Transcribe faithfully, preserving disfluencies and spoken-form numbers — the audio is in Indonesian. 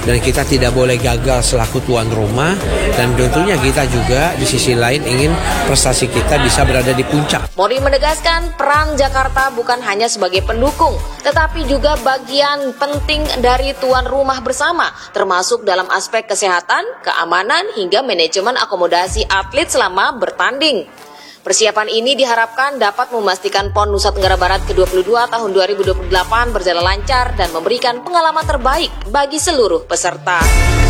dan kita tidak boleh gagal selaku tuan rumah, dan tentunya kita juga di sisi lain ingin prestasi kita bisa berada di puncak. Mori menegaskan peran Jakarta bukan hanya sebagai pendukung, tetapi juga bagian penting dari tuan rumah bersama, termasuk dalam aspek kesehatan, keamanan, hingga manajemen akomodasi atlet selama bertanding. Persiapan ini diharapkan dapat memastikan PON Nusa Tenggara Barat ke dua puluh dua tahun dua ribu dua puluh delapan berjalan lancar dan memberikan pengalaman terbaik bagi seluruh peserta.